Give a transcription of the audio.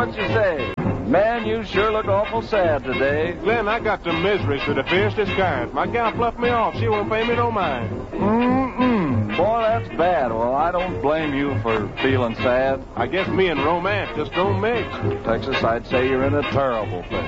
what you say. Man, you sure look awful sad today. Glenn, I got the miseries of the fiercest kind. My gal fluffed me off. She won't pay me no mind. Boy, that's bad. Well, I don't blame you for feeling sad. I guess me and romance just don't mix. Texas, I'd say you're in a terrible fix.